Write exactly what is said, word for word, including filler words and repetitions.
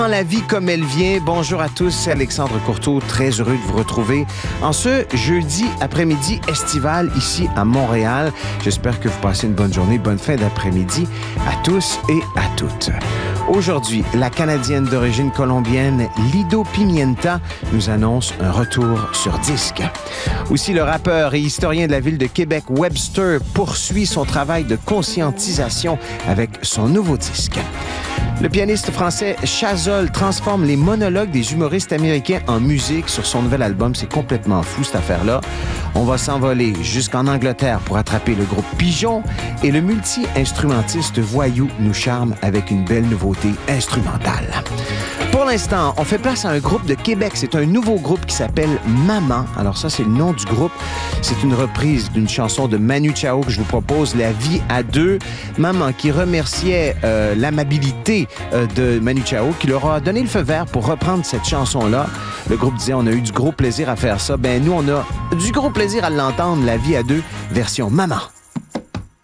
Dans la vie comme elle vient, bonjour à tous, c'est Alexandre Courteau, très heureux de vous retrouver en ce jeudi après-midi estival ici à Montréal. J'espère que vous passez une bonne journée, bonne fin d'après-midi à tous et à toutes. Aujourd'hui, la Canadienne d'origine colombienne Lido Pimienta nous annonce un retour sur disque. Aussi, le rappeur et historien de la ville de Québec, Webster, poursuit son travail de conscientisation avec son nouveau disque. Le pianiste français Chazol transforme les monologues des humoristes américains en musique sur son nouvel album. C'est complètement fou, cette affaire-là. On va s'envoler jusqu'en Angleterre pour attraper le groupe Pigeon et le multi-instrumentiste Voyou nous charme avec une belle nouveauté instrumentale. Pour l'instant, on fait place à un groupe de Québec. C'est un nouveau groupe qui s'appelle Maman. Alors ça, c'est le nom du groupe. C'est une reprise d'une chanson de Manu Chao que je vous propose, La vie à deux. Maman qui remerciait euh, l'amabilité euh, de Manu Chao, qui leur a donné le feu vert pour reprendre cette chanson-là. Le groupe disait, on a eu du gros plaisir à faire ça. Ben nous, on a du gros plaisir à l'entendre, La vie à deux, version Maman.